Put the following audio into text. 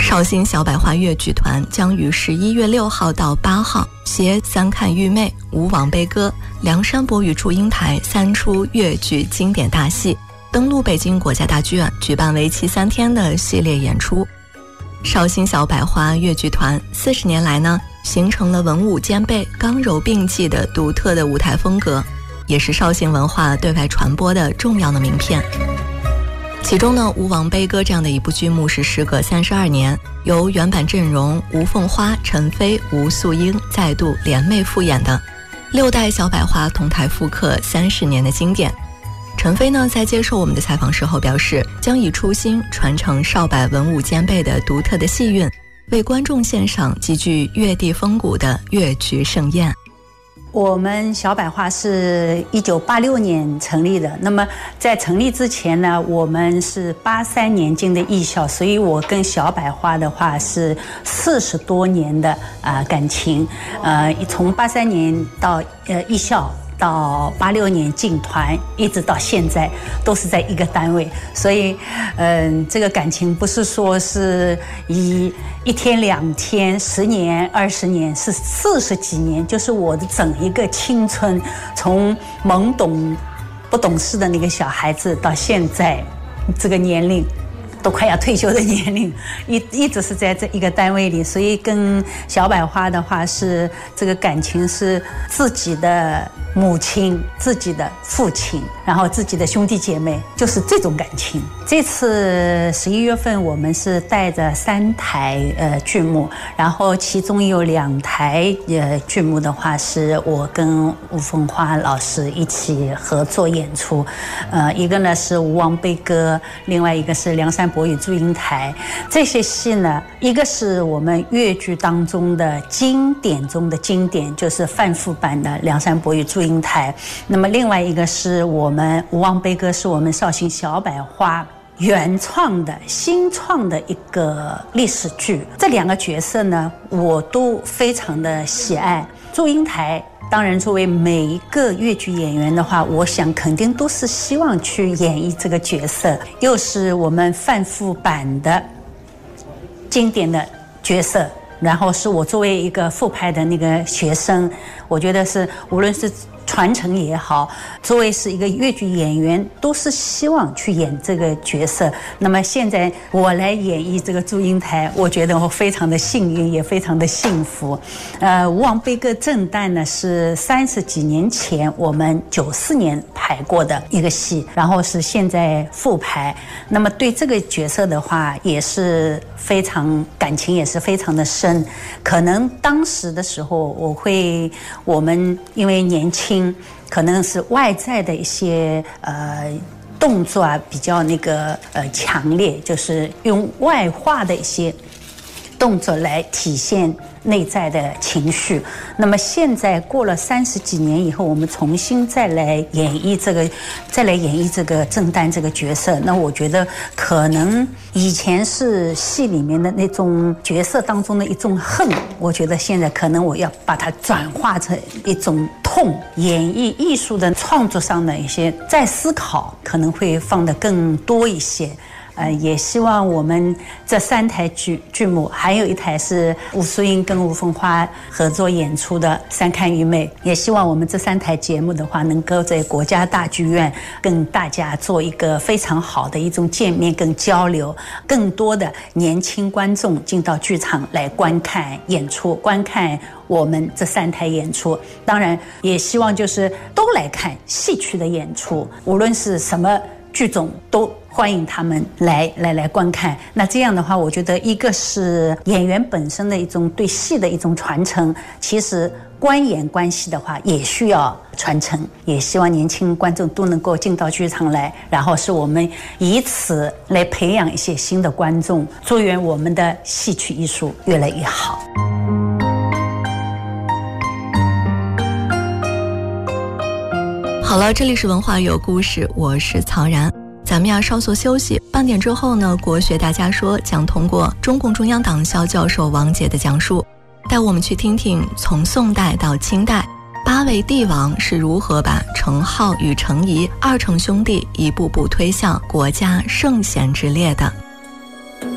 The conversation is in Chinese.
绍兴小百花越剧团将于11月6号到8号携三看玉妹、吴王悲歌、梁山伯与祝英台3出越剧经典大戏登陆北京国家大剧院，举办为期3天的系列演出。绍兴小百花越剧团40年来呢，形成了文武兼备、刚柔并济的独特的舞台风格，也是绍兴文化对外传播的重要的名片。其中呢，吴王悲歌这样的一部剧目是时隔32年，由原版阵容吴凤花、陈飞、吴素英再度联袂复演的6代小百花同台复刻30年的经典。陈飞呢，在接受我们的采访时候表示，将以初心传承少百文武兼备的独特的戏韵，为观众献上极具越地风骨的越剧盛宴。 我们小百花是1986年成立的，那么在成立之前呢，我们是83年进的艺校，所以我跟小百花的话是40多年的感情，从83年到艺校，到86年进团，一直到现在都是在一个单位，所以这个感情不是说是以1天2天10年20年，是40几年，就是我的整一个青春，从懵懂不懂事的那个小孩子到现在这个年龄都快要退休的年龄，一直是在这一个单位里，所以跟小百花的话是这个感情是自己的母亲、自己的父亲，然后自己的兄弟姐妹，就是这种感情。这次11月份我们是带着3台剧目，然后其中有2台剧目的话是我跟吴凤花老师一起合作演出，一个呢是吴王悲歌，另外一个是梁山伯与祝英台。这些戏呢，一个是我们越剧当中的经典中的经典，就是范复版的梁山伯与祝英台，那么另外一个是我们吴王悲歌，是我们绍兴小百花原创的新创的一个历史剧。这2个角色呢，我都非常的喜爱。祝英台当然作为每一个越剧演员的话，我想肯定都是希望去演绎这个角色，又是我们范复版的经典的角色，然后是我作为一个复派的那个学生，我觉得是无论是传承也好，作为是一个越剧演员，都是希望去演这个角色。那么现在我来演绎这个祝英台，我觉得我非常的幸运，也非常的幸福。吴王悲歌正旦呢是30几年前我们94年排过的一个戏，然后是现在复排。那么对这个角色的话，也是非常感情也是非常的深。可能当时的时候，我们因为年轻，可能是外在的一些动作比较强烈，就是用外化的一些动作来体现内在的情绪。那么现在过了30几年以后，我们重新再来演绎这个正旦这个角色，那我觉得可能以前是戏里面的那种角色当中的一种恨，我觉得现在可能我要把它转化成一种痛，演绎艺术的创作上的一些再思考，可能会放得更多一些。也希望我们这3台剧目，还有1台是吴素英跟吴凤花合作演出的《三看玉妹》，也希望我们这3台节目的话，能够在国家大剧院跟大家做一个非常好的一种见面跟交流，更多的年轻观众进到剧场来观看演出，观看我们这3台演出。当然也希望就是都来看戏曲的演出，无论是什么剧种都欢迎他们来观看。那这样的话，我觉得一个是演员本身的一种对戏的一种传承，其实观演观戏的话也需要传承，也希望年轻观众都能够进到剧场来，然后是我们以此来培养一些新的观众，祝愿我们的戏曲艺术越来越好。 好了，这里是文化有故事，我是曹然，咱们要稍作休息。半点之后呢，国学大家说将通过中共中央党校教授王杰的讲述，带我们去听听从宋代到清代8位帝王是如何把程颢与程颐2承兄弟一步步推向国家圣贤之列的。